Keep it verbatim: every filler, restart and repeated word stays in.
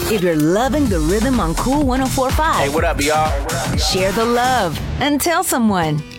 If you're loving the rhythm on Cool one oh four point five, Hey, what up, y'all? share the love and tell someone.